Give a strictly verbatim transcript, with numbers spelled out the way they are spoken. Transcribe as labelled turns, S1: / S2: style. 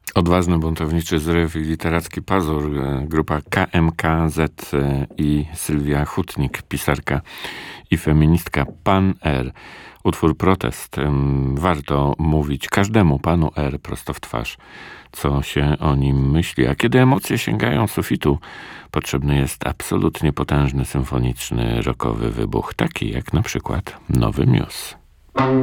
S1: Odważny, buntowniczy zryw i literacki pazur. Grupa K M K Z i Sylwia Hutnik, pisarka i feministka. Pan R. Utwór Protest. Warto mówić każdemu panu R prosto w twarz, co się o nim myśli. A kiedy emocje sięgają sufitu, potrzebny jest absolutnie potężny, symfoniczny, rockowy wybuch, taki jak na przykład Nowy Muse.